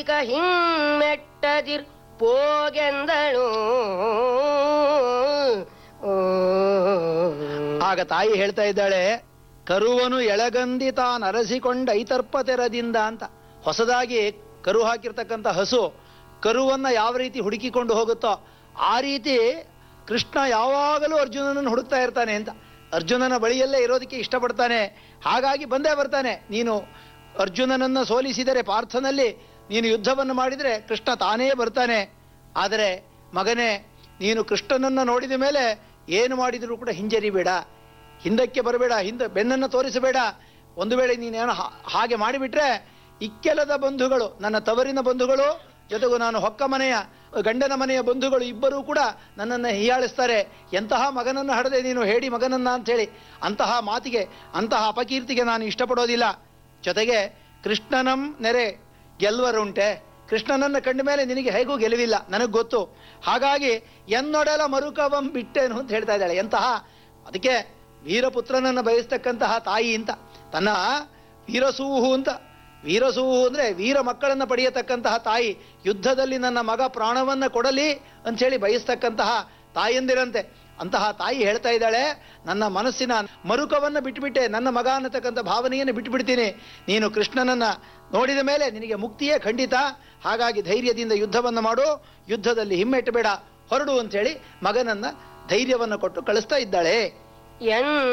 ಇಕ ಹಿಮ್ಮೆಟ್ಟದಿರ್ ಪೋಗೆಂದಳು. ಆಗ ತಾಯಿ ಹೇಳ್ತಾ ಇದ್ದಾಳೆ, ಕರುವನು ಎಳಗಂದಿ ತಾನು ಅರಸಿಕೊಂಡ ಐತರ್ಪ ತೆರದಿಂದ ಅಂತ. ಹೊಸದಾಗಿ ಕರು ಹಾಕಿರ್ತಕ್ಕಂಥ ಹಸು ಕರುವನ್ನ ಯಾವ ರೀತಿ ಹುಡುಕಿಕೊಂಡು ಹೋಗುತ್ತೋ ಆ ರೀತಿ ಕೃಷ್ಣ ಯಾವಾಗಲೂ ಅರ್ಜುನನನ್ನು ಹುಡುಕ್ತಾ ಇರ್ತಾನೆ ಅಂತ. ಅರ್ಜುನನ ಬಳಿಯಲ್ಲೇ ಇರೋದಕ್ಕೆ ಇಷ್ಟಪಡ್ತಾನೆ, ಹಾಗಾಗಿ ಬಂದೇ ಬರ್ತಾನೆ. ನೀನು ಅರ್ಜುನನನ್ನು ಸೋಲಿಸಿದರೆ ಪಾರ್ಥನಲ್ಲಿ ನೀನು ಯುದ್ಧವನ್ನು ಮಾಡಿದರೆ ಕೃಷ್ಣ ತಾನೇ ಬರ್ತಾನೆ. ಆದರೆ ಮಗನೇ, ನೀನು ಕೃಷ್ಣನನ್ನು ನೋಡಿದ ಮೇಲೆ ಏನು ಮಾಡಿದರೂ ಕೂಡ ಹಿಂಜರಿಬೇಡ, ಹಿಂದಕ್ಕೆ ಬರಬೇಡ, ಬೆನ್ನನ್ನು ತೋರಿಸಬೇಡ. ಒಂದು ವೇಳೆ ನೀನೇನು ಹಾಗೆ ಮಾಡಿಬಿಟ್ರೆ ಇಕ್ಕೆಲದ ಬಂಧುಗಳು, ನನ್ನ ತವರಿನ ಬಂಧುಗಳು ಜೊತೆಗೂ ನಾನು ಹೊಕ್ಕ ಮನೆಯ ಗಂಡನ ಮನೆಯ ಬಂಧುಗಳು ಇಬ್ಬರೂ ಕೂಡ ನನ್ನನ್ನು ಹೀಯಾಳಿಸ್ತಾರೆ. ಎಂತಹ ಮಗನನ್ನು ಹಡದೆ ನೀನು ಹೇಳಿ ಮಗನನ್ನ ಅಂಥೇಳಿ, ಅಂತಹ ಮಾತಿಗೆ, ಅಂತಹ ಅಪಕೀರ್ತಿಗೆ ನಾನು ಇಷ್ಟಪಡೋದಿಲ್ಲ. ಜೊತೆಗೆ ಕೃಷ್ಣನಂ ನೆರೆ ಗೆಲ್ವರುಂಟೆ, ಕೃಷ್ಣನನ್ನು ಕಂಡ ಮೇಲೆ ನಿನಗೆ ಹೇಗೂ ಗೆಲುವಿಲ್ಲ, ನನಗೆ ಗೊತ್ತು. ಹಾಗಾಗಿ ಎನ್ನೊಡೆಲ ಮರುಕವಂ ಬಿಟ್ಟೇನು ಅಂತ ಹೇಳ್ತಾ ಇದ್ದಾಳೆ. ಎಂತಹ, ಅದಕ್ಕೆ ವೀರಪುತ್ರನನ್ನು ಬಯಸ್ತಕ್ಕಂತಹ ತಾಯಿ ಅಂತ, ತನ್ನ ವೀರಸೂಹು ಅಂತ, ವೀರಸೂಹು ಅಂದರೆ ವೀರ ಮಕ್ಕಳನ್ನು ಪಡೆಯತಕ್ಕಂತಹ ತಾಯಿ, ಯುದ್ಧದಲ್ಲಿ ನನ್ನ ಮಗ ಪ್ರಾಣವನ್ನು ಕೊಡಲಿ ಅಂಥೇಳಿ ಬಯಸ್ತಕ್ಕಂತಹ ತಾಯಂದಿರಂತೆ. ಅಂತಹ ತಾಯಿ ಹೇಳ್ತಾ ಇದ್ದಾಳೆ, ನನ್ನ ಮನಸ್ಸಿನ ಮರುಕವನ್ನು ಬಿಟ್ಟುಬಿಟ್ಟೆ, ನನ್ನ ಮಗ ಅನ್ನತಕ್ಕಂಥ ಭಾವನೆಯನ್ನು ಬಿಟ್ಟುಬಿಡ್ತೀನಿ. ನೀನು ಕೃಷ್ಣನನ್ನು ನೋಡಿದ ಮೇಲೆ ನಿನಗೆ ಮುಕ್ತಿಯೇ ಖಂಡಿತ. ಹಾಗಾಗಿ ಧೈರ್ಯದಿಂದ ಯುದ್ಧವನ್ನು ಮಾಡು, ಯುದ್ಧದಲ್ಲಿ ಹಿಮ್ಮೆಟ್ಟಬೇಡ, ಹೊರಡು ಅಂಥೇಳಿ ಮಗನನ್ನು ಧೈರ್ಯವನ್ನು ಕೊಟ್ಟು ಕಳಿಸ್ತಾ ಇದ್ದಾಳೆ.